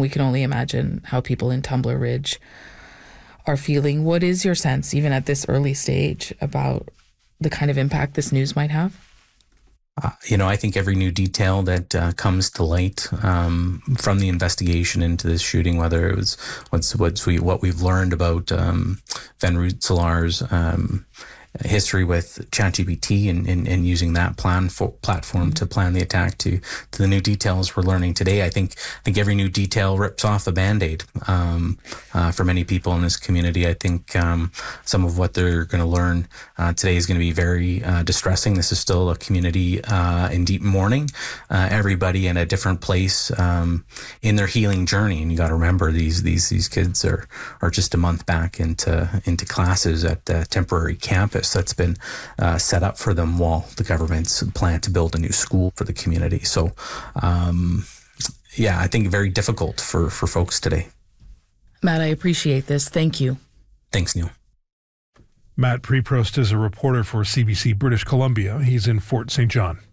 we can only imagine how people in Tumbler Ridge are feeling. What is your sense, even at this early stage, about the kind of impact this news might have? I think every new detail that comes to light from the investigation into this shooting, whether it was what we've learned about Van Roetselar's history with ChatGPT and using that platform to plan the attack, to the new details we're learning today. I think every new detail rips off a Band-Aid for many people in this community. I think some of what they're going to learn today is going to be very distressing. This is still a community in deep mourning. Everybody in a different place in their healing journey, and you got to remember these kids are just a month back into classes at the temporary campus that's been set up for them while the government's plan to build a new school for the community. So, I think very difficult for folks today. Matt, I appreciate this. Thank you. Thanks, Neil. Matt Preprost is a reporter for CBC British Columbia. He's in Fort St. John.